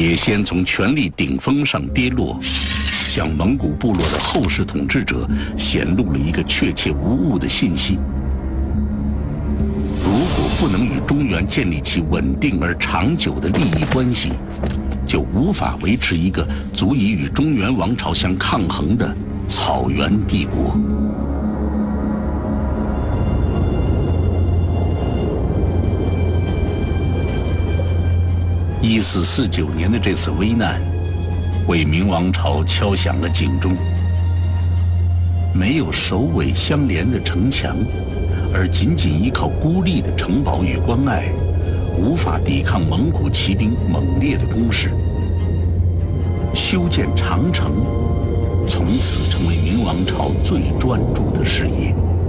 也先从权力顶峰上跌落，向蒙古部落的后世统治者显露了一个确切无误的信息：如果不能与中原建立起稳定而长久的利益关系，就无法维持一个足以与中原王朝相抗衡的草原帝国。1449年的这次危难，为明王朝敲响了警钟。没有首尾相连的城墙，而仅仅依靠孤立的城堡与关隘，无法抵抗蒙古骑兵猛烈的攻势。修建长城，从此成为明王朝最专注的事业。